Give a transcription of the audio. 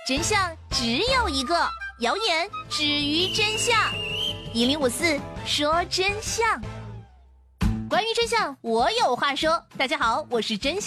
真相只有一个，谣言止于真相。1054说真相，关于真相，我有话说。大家好，我是真相